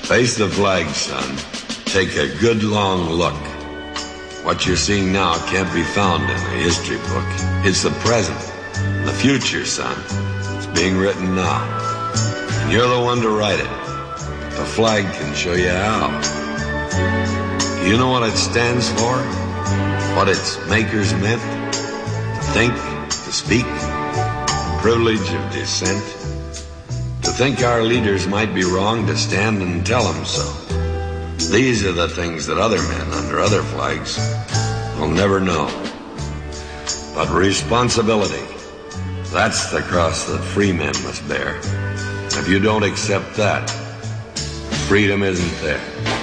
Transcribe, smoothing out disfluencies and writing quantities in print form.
Face the flag, son. Take a good long look. What you're seeing now can't be found in a history book. It's the present. The future, son. It's being written now. And you're the one to write it. The flag can show you how. Do you know what it stands for? What its makers meant? To think, to speak, the privilege of dissent. To think our leaders might be wrong, to stand and tell them so. These are the things that other men under other flags will never know. But responsibility, that's the cross that free men must bear. If you don't accept that, freedom isn't there.